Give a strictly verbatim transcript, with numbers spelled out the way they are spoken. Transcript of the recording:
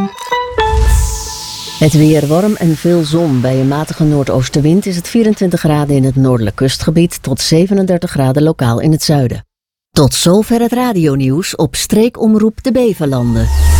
Het weer warm en veel zon. Bij een matige noordoostenwind is het vierentwintig graden in het noordelijk kustgebied tot zevenendertig graden lokaal in het zuiden. Tot zover het radionieuws op streekomroep de Beverlanden.